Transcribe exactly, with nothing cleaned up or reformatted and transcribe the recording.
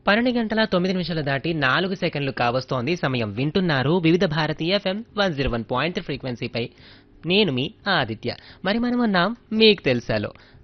పన్నెండు గంటల తొమ్మిది నిమిషాలు దాటి నాలుగు సెకండ్లు కావస్తోంది సమయం. వింటున్నారు వివిధ Bharati FM one zero one point ఫ్రీక్వెన్సీపై. నేను మీ ఆదిత్య. మరి మనం ఉన్నాం మీకు తెలుసాలో.